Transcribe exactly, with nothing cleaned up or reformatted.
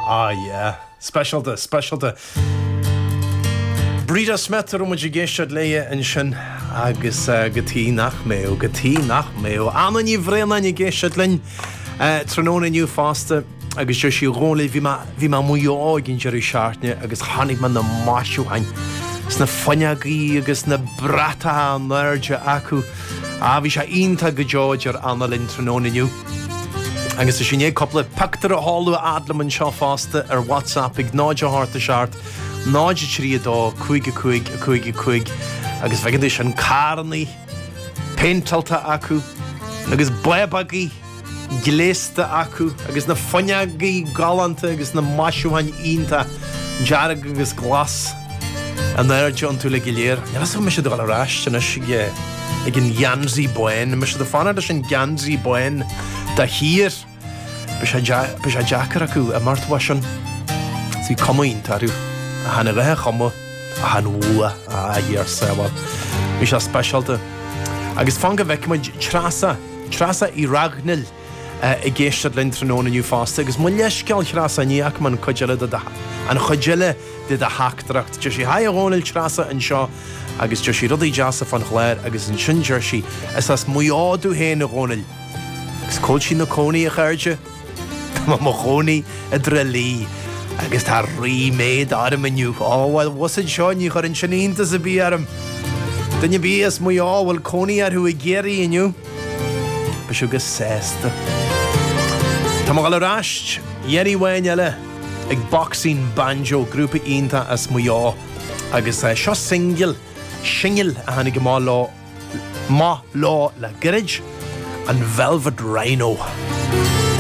Ah, yeah. Special the, special the. Brida Smith ar muid géisiad leie in sin agus gotí nach méo, gotí nach méo. Anna ní bhréna ní géisiad linn tróna nniu fásta agus jo sí róla bhí má muoáginn jeir seaartne agus chanig man na máisiú hain. Sna fanneagaí agus na brata nerde acu a bhí sé ionta go deoid ar Anna linn tróna nniu. Agus is sin é coppla pactar a hallú adlaman seo fásta ar WhatsApp ag náide háta seart náide trí dó chuig a chuig a chuig a chuig agus bhegan is an carnaí péntalta acu agus buebagaí gléasta acu agus na fanneagaí galanta agus na maisiúhain ionta dearag agus glas an air John tú le giléir. Inas me sé do gal arás na sige ag an Janzi Boen, me sé do fanna da sin Janzi Boen da hir be sé jacar acu a mart wasan sí comain tarú a hanna bheith chama a han ua a dhéar sawa be sé specialta agus fanga bheith ma trasa trasa i ragnil i géisiad linn tróna nniu fásta agus mu leisceall trasa níach man chuideile an chuideile de a haachtracht jo sí ha a rónil trasa an seo agus jo sí rudaí deasa fan chléir agus an sin jersey is as muáú héin a rónil agus cóil sí na cónaí a chairde má má cónaí a drelí agus tá rí méid arm aniu áhil wasid seo ní chuir an sinínta sa bí arm dunne bí as muáhfuil cónaí ar thu i géirí aniu be siú go sésta Tá má gal aráist dhéirí bhain eile ag boxing banjo grúpa ionta as muá agus seo single singil a hanig go má lá má lá le girid an Velvet Rhino.